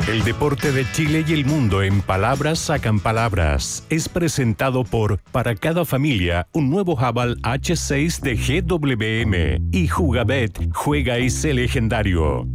El deporte de Chile y el mundo en palabras sacan palabras. Es presentado por Para cada familia, un nuevo Haval H6 de GWM. Y Jugabet, juega ese legendario.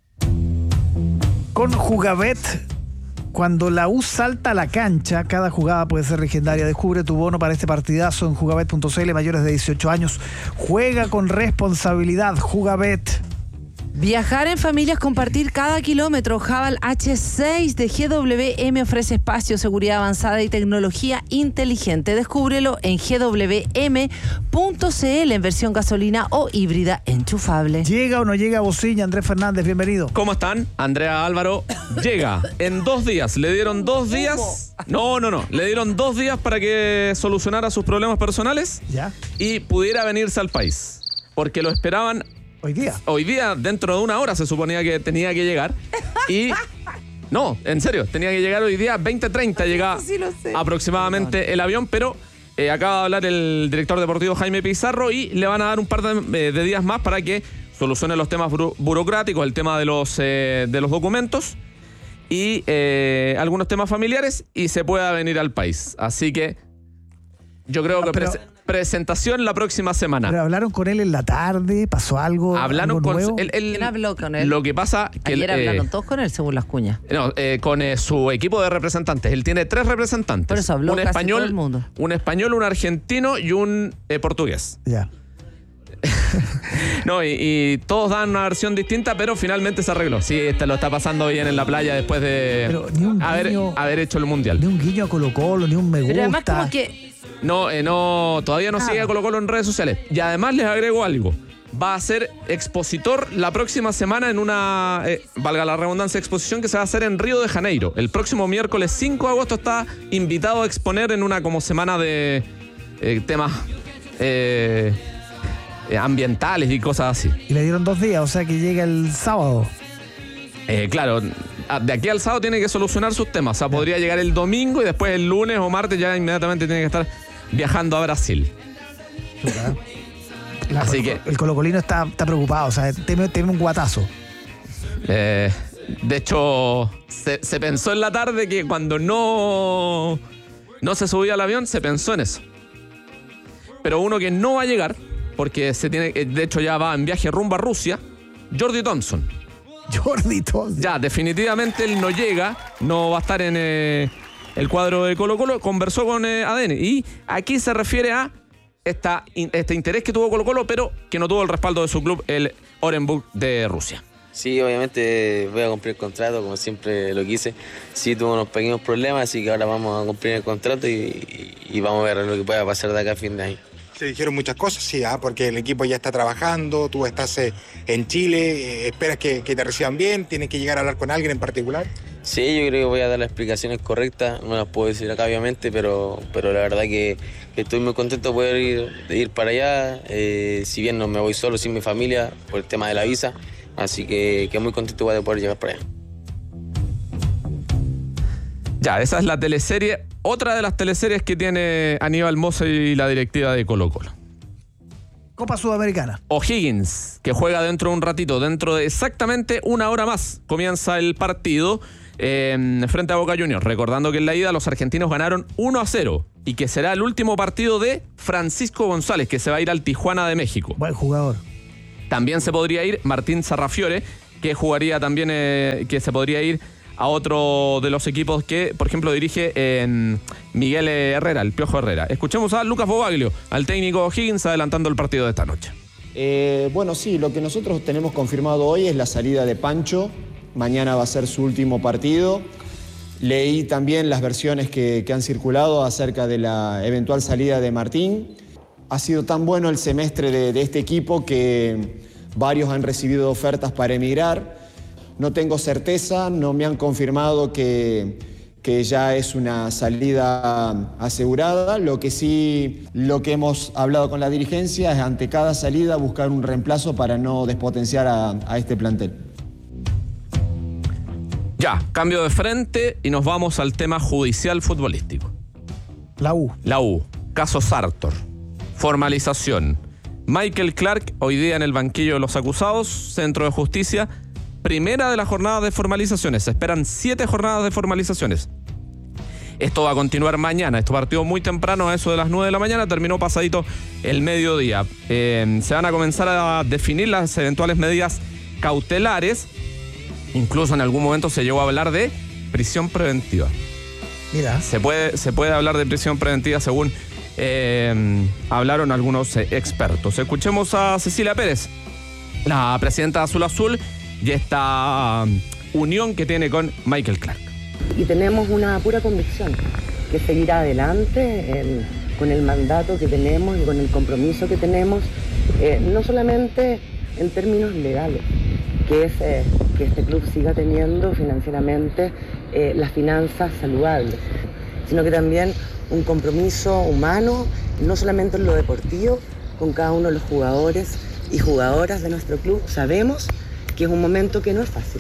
Con Jugabet, cuando la U salta a la cancha, cada jugada puede ser legendaria. Descubre tu bono para este partidazo en jugabet.cl. Mayores de 18 años. Juega con responsabilidad. Jugabet. Viajar en familia es compartir cada kilómetro. Haval H6 de GWM ofrece espacio, seguridad avanzada y tecnología inteligente. Descúbrelo en gwm.cl en versión gasolina o híbrida enchufable. ¿Llega o no llega Bocilla? Andrés Fernández, bienvenido. ¿Cómo están? Andrea Álvaro llega en 2 días. Le dieron 2 días. No. Le dieron 2 días para que solucionara sus problemas personales. ¿Ya? Y pudiera venirse al país. Porque lo esperaban. Hoy día, dentro de 1 hora se suponía que tenía que llegar. Y no, en serio, tenía que llegar hoy día 20:30 llega sí, lo sé. aproximadamente el avión, pero acaba de hablar el director deportivo Jaime Pizarro y le van a dar un par de días más para que solucione los temas burocráticos, el tema de los documentos y algunos temas familiares y se pueda venir al país. Así que yo creo que presentación la próxima semana. Pero hablaron con él en la tarde, pasó algo. Hablaron algo con nuevo. ¿Quién habló con él? Lo que pasa que ayer hablaron todos con él, según las cuñas. No, con su equipo de representantes. Él tiene 3 representantes. Por eso habló un casi español, todo el mundo. Un español, un argentino y un portugués. Ya. No, y todos dan una versión distinta, pero finalmente se arregló. Sí, lo está pasando bien en la playa después de haber hecho el mundial. Ni un guiño a Colo-Colo, ni un me gusta. Pero además como que No, todavía no sigue a Colo-Colo en redes sociales. Y además les agrego algo. Va a ser expositor la próxima semana en una, valga la redundancia, exposición que se va a hacer en Río de Janeiro. El próximo miércoles 5 de agosto está invitado a exponer en una como semana de temas ambientales y cosas así. Y le dieron 2 días, o sea que llega el sábado. Claro, de aquí al sábado tiene que solucionar sus temas. O sea, podría llegar el domingo y después el lunes o martes ya inmediatamente tiene que estar viajando a Brasil. Así que el colocolino está preocupado, o sea, teme un guatazo. De hecho, se pensó en la tarde que cuando no se subía al avión, se pensó en eso. Pero uno que no va a llegar, porque de hecho ya va en viaje rumbo a Rusia, Jordi Thompson. Ya, definitivamente él no llega, no va a estar en el cuadro de Colo-Colo. Conversó con ADN y aquí se refiere a este interés que tuvo Colo-Colo, pero que no tuvo el respaldo de su club, el Orenburg de Rusia. Sí, obviamente voy a cumplir el contrato, como siempre lo quise. Sí, tuve unos pequeños problemas, así que ahora vamos a cumplir el contrato y vamos a ver lo que pueda pasar de acá a fin de año. Se dijeron muchas cosas, sí, porque el equipo ya está trabajando, tú estás en Chile, esperas que te reciban bien, tienes que llegar a hablar con alguien en particular. Sí, yo creo que voy a dar las explicaciones correctas, no las puedo decir acá obviamente, pero la verdad que estoy muy contento de poder ir para allá, si bien no me voy solo, sin mi familia, por el tema de la visa, así que muy contento de poder llegar para allá. Ya, esa es la teleserie, otra de las teleseries que tiene Aníbal Mose y la directiva de Colo-Colo. Copa Sudamericana. O'Higgins, que juega dentro de un ratito, dentro de exactamente 1 hora más, comienza el partido frente a Boca Juniors. Recordando que en la ida los argentinos ganaron 1-0 y que será el último partido de Francisco González, que se va a ir al Tijuana de México. Buen jugador. También se podría ir Martín Sarrafiore, que jugaría también, que se podría ir a otro de los equipos que, por ejemplo, dirige Miguel Herrera, el Piojo Herrera. Escuchemos a Lucas Bobaglio, al técnico O'Higgins, adelantando el partido de esta noche. Bueno, sí, lo que nosotros tenemos confirmado hoy es la salida de Pancho. Mañana va a ser su último partido. Leí también las versiones que han circulado acerca de la eventual salida de Martín. Ha sido tan bueno el semestre de este equipo que varios han recibido ofertas para emigrar. No tengo certeza, no me han confirmado que ya es una salida asegurada. Lo que hemos hablado con la dirigencia es ante cada salida buscar un reemplazo para no despotenciar a este plantel. Ya, cambio de frente y nos vamos al tema judicial futbolístico. La U. Caso Sartor. Formalización. Michael Clark, hoy día en el banquillo de los acusados, Centro de Justicia, primera de las jornadas de formalizaciones. Se esperan 7 jornadas de formalizaciones. Esto va a continuar mañana. Esto partió muy temprano, a eso de las 9 de la mañana, terminó pasadito el mediodía. Se van a comenzar a definir las eventuales medidas cautelares. Incluso en algún momento se llegó a hablar de prisión preventiva. Mira. Se puede hablar de prisión preventiva según hablaron algunos expertos. Escuchemos a Cecilia Pérez, la presidenta de Azul Azul, y esta unión que tiene con Michael Clark. Y tenemos una pura convicción que seguir adelante con el mandato que tenemos y con el compromiso que tenemos, no solamente en términos legales, que es que este club siga teniendo financieramente las finanzas saludables, sino que también un compromiso humano, no solamente en lo deportivo, con cada uno de los jugadores y jugadoras de nuestro club. Sabemos que es un momento que no es fácil.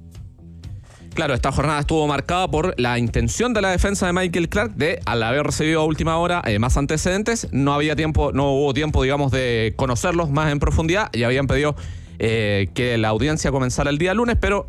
Claro, esta jornada estuvo marcada por la intención de la defensa de Michael Clark de, al haber recibido a última hora más antecedentes, no hubo tiempo, digamos, de conocerlos más en profundidad, y habían pedido que la audiencia comenzara el día lunes, pero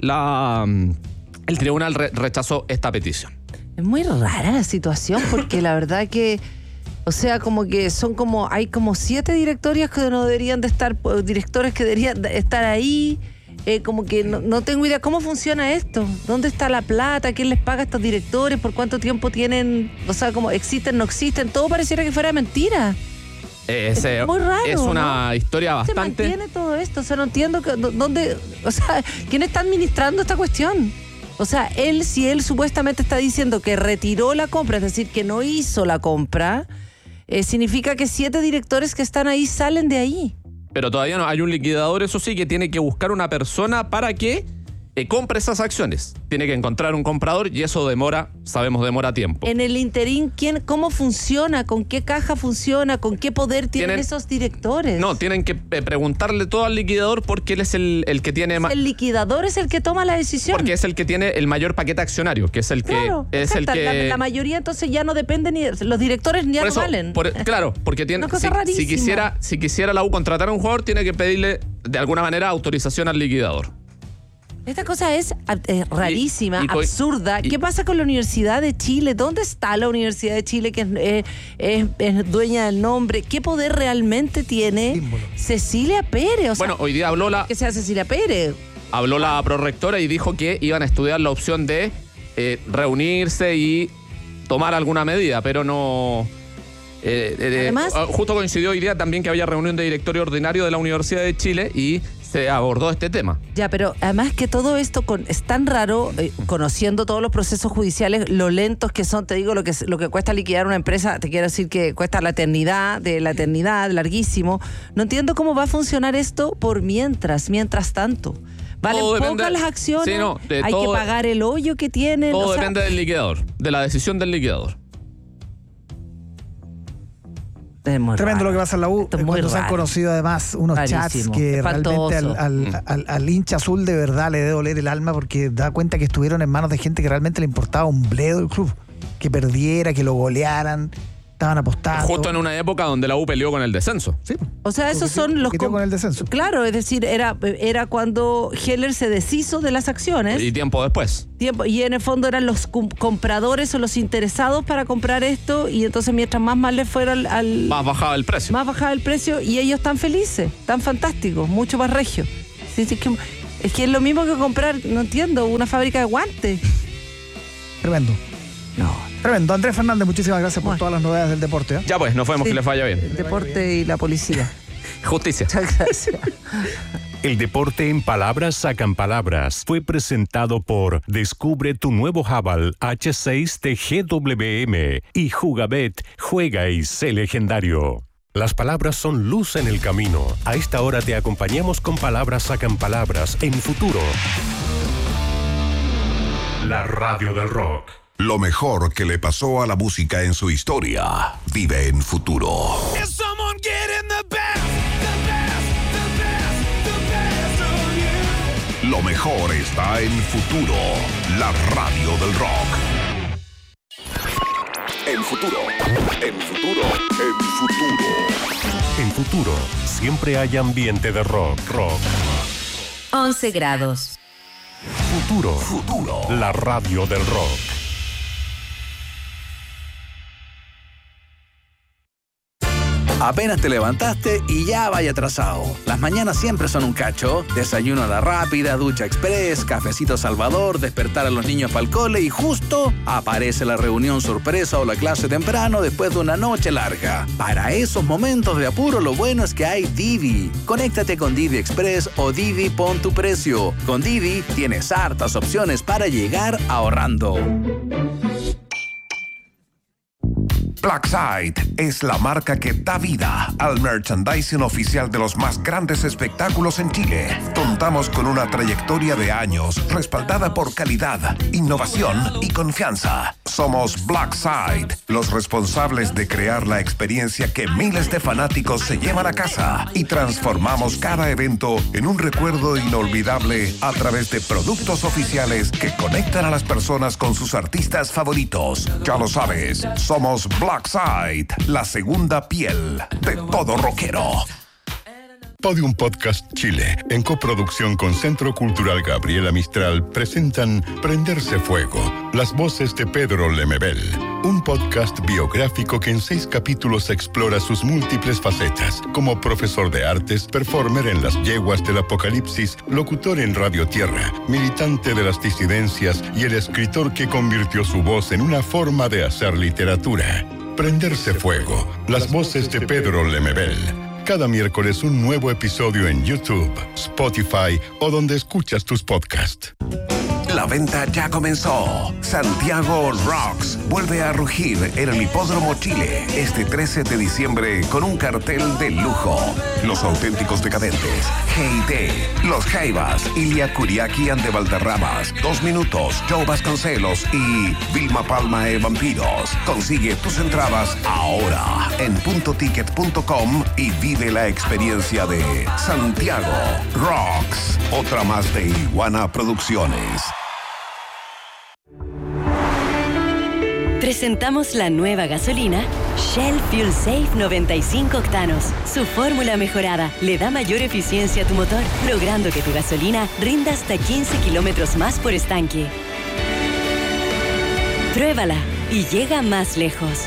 el tribunal rechazó esta petición. Es muy rara la situación, porque la verdad que, o sea, como que hay como 7 directorios que no deberían de estar, directores que deberían de estar ahí. Como que no tengo idea cómo funciona esto. ¿Dónde está la plata? ¿Quién les paga a estos directores? ¿Por cuánto tiempo tienen? O sea, ¿cómo existen, no existen? Todo pareciera que fuera mentira. Es muy raro. Es una, ¿no?, historia bastante. ¿Cómo se mantiene todo esto? O sea, no entiendo dónde. O sea, ¿quién está administrando esta cuestión? O sea, si él supuestamente está diciendo que retiró la compra, es decir, que no hizo la compra, significa que 7 directores que están ahí salen de ahí. Pero todavía no hay un liquidador, eso sí, que tiene que buscar una persona para que compre esas acciones. Tiene que encontrar un comprador y eso demora tiempo. En el interín, ¿cómo funciona? ¿Con qué caja funciona? ¿Con qué poder tienen esos directores? No, tienen que preguntarle todo al liquidador, porque él es el que tiene... El liquidador es el que toma la decisión. Porque es el que tiene el mayor paquete accionario, que es el claro, que... Es el que la mayoría entonces ya no depende ni... Los directores ya no valen. Claro, porque tiene... Si quisiera la U contratar a un jugador, tiene que pedirle de alguna manera autorización al liquidador. Esta cosa es rarísima, absurda. ¿Qué pasa con la Universidad de Chile? ¿Dónde está la Universidad de Chile, que es dueña del nombre? ¿Qué poder realmente tiene Cecilia Pérez? O sea, bueno, hoy día habló que sea Cecilia Pérez. Habló la prorrectora y dijo que iban a estudiar la opción de reunirse y tomar alguna medida, pero no... Además, justo coincidió hoy día también que había reunión de directorio ordinario de la Universidad de Chile y se abordó este tema. Ya, pero además que todo esto es tan raro, conociendo todos los procesos judiciales, lo lentos que son. Te digo, lo que cuesta liquidar una empresa, te quiero decir que cuesta la eternidad, larguísimo. No entiendo cómo va a funcionar esto por mientras tanto. Valen pocas las acciones, sí, no, hay que pagar el hoyo que tienen. Todo depende del liquidador, de la decisión del liquidador. Tremendo lo que pasa en la U, cuando se han conocido además unos chats que realmente al hincha azul de verdad le debe doler el alma, porque da cuenta que estuvieron en manos de gente que realmente le importaba un bledo el club, que perdiera, que lo golearan, estaban apostando. Justo en una época donde la U peleó con el descenso. Sí. O sea, esos son los... con el descenso. Claro, es decir, era cuando Heller se deshizo de las acciones. Y tiempo después. Y en el fondo eran los compradores o los interesados para comprar esto, y entonces mientras más mal les fuera más bajaba el precio. Más bajaba el precio y ellos tan felices, tan fantásticos, mucho más regio. Es que es lo mismo que comprar, no entiendo, una fábrica de guantes. Tremendo. No. Tremendo. Andrés Fernández, muchísimas gracias por todas las novedades del deporte. Ya pues, nos vemos, que les vaya bien. El deporte y la policía. Justicia. Muchas gracias. El deporte en palabras sacan palabras. Fue presentado por Descubre tu nuevo Haval H6 de GWM y Jugabet, juega y sé legendario. Las palabras son luz en el camino. A esta hora te acompañamos con Palabras sacan palabras en Futuro. La radio del rock. Lo mejor que le pasó a la música en su historia vive en Futuro. Lo mejor está en Futuro, la radio del rock. En Futuro, en Futuro, en Futuro. En Futuro, siempre hay ambiente de rock. 11 grados. Futuro. La radio del rock. Apenas te levantaste y ya vaya atrasado. Las mañanas siempre son un cacho. Desayuno a la rápida, ducha express, cafecito Salvador, despertar a los niños para el cole y justo aparece la reunión sorpresa o la clase temprano después de una noche larga. Para esos momentos de apuro, lo bueno es que hay Didi. Conéctate con Didi Express o Didi Pon tu Precio. Con Didi tienes hartas opciones para llegar ahorrando. Blackside es la marca que da vida al merchandising oficial de los más grandes espectáculos en Chile. Contamos con una trayectoria de años respaldada por calidad, innovación y confianza. Somos Blackside, los responsables de crear la experiencia que miles de fanáticos se llevan a casa y transformamos cada evento en un recuerdo inolvidable a través de productos oficiales que conectan a las personas con sus artistas favoritos. Ya lo sabes, somos Blackside, la segunda piel de todo rockero. Podium Podcast Chile, en coproducción con Centro Cultural Gabriela Mistral, presentan Prenderse Fuego, las voces de Pedro Lemebel, un podcast biográfico que en 6 capítulos explora sus múltiples facetas, como profesor de artes, performer en las yeguas del apocalipsis, locutor en Radio Tierra, militante de las disidencias y el escritor que convirtió su voz en una forma de hacer literatura. Prenderse Fuego, las voces de Pedro Lemebel. Cada miércoles un nuevo episodio en YouTube, Spotify o donde escuchas tus podcasts. La venta ya comenzó. Santiago Rocks vuelve a rugir en el Hipódromo Chile este 13 de diciembre con un cartel de lujo. Los Auténticos Decadentes, G.I.T., Los Jaivas, Ilia Kuriaki and the Valderramas, 2 Minutos, Joe Vasconcelos y Vilma Palma e Vampiros. Consigue tus entradas ahora en puntoticket.com y vive la experiencia de Santiago Rocks, otra más de Iguana Producciones. Presentamos la nueva gasolina Shell Fuel Safe 95 octanos. Su fórmula mejorada le da mayor eficiencia a tu motor, logrando que tu gasolina rinda hasta 15 kilómetros más por estanque. Pruébala y llega más lejos.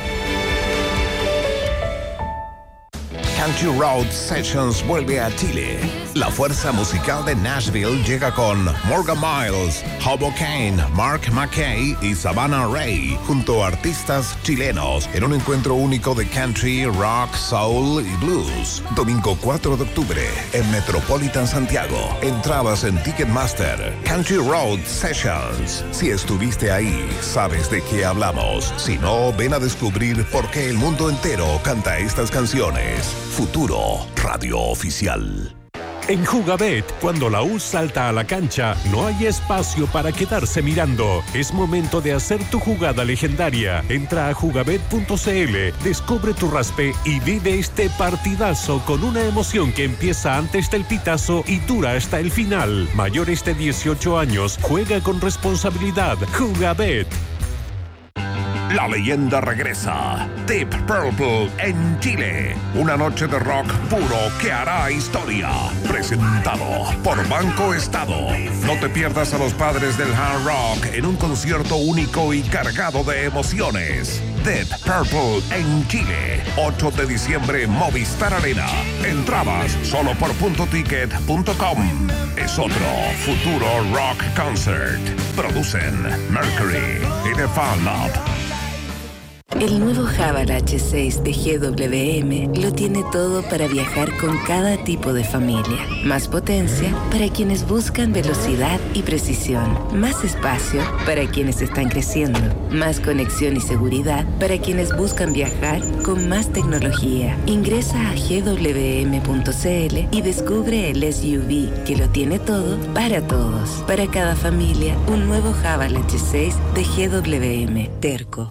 Country Road Sessions vuelve a Chile. La fuerza musical de Nashville llega con Morgan Miles, Hobo Kane, Mark McKay y Savannah Ray, junto a artistas chilenos, en un encuentro único de country, rock, soul y blues. Domingo 4 de octubre, en Metropolitan Santiago. Entradas en Ticketmaster. Country Road Sessions. Si estuviste ahí, sabes de qué hablamos. Si no, ven a descubrir por qué el mundo entero canta estas canciones. Futuro, radio oficial. En Jugabet, cuando la U salta a la cancha, no hay espacio para quedarse mirando. Es momento de hacer tu jugada legendaria. Entra a jugabet.cl, descubre tu raspe y vive este partidazo con una emoción que empieza antes del pitazo y dura hasta el final. Mayores de 18 años, juega con responsabilidad. Jugabet. La leyenda regresa. Deep Purple en Chile. Una noche de rock puro que hará historia. Presentado por Banco Estado. No te pierdas a los padres del hard rock en un concierto único y cargado de emociones. Deep Purple en Chile. 8 de diciembre, Movistar Arena. Entradas solo por puntoticket.com. Es otro Futuro Rock Concert. Producen Mercury y The Fan Lab. El nuevo Haval H6 de GWM lo tiene todo para viajar con cada tipo de familia. Más potencia para quienes buscan velocidad y precisión. Más espacio para quienes están creciendo. Más conexión y seguridad para quienes buscan viajar con más tecnología. Ingresa a gwm.cl y descubre el SUV que lo tiene todo para todos. Para cada familia, un nuevo Haval H6 de GWM. Terco.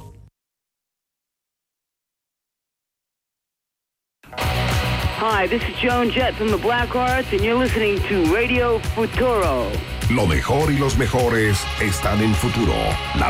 Hi, this is Joan Jett from the Blackhearts, and you're listening to Radio Futuro. Lo mejor y los mejores están en Futuro.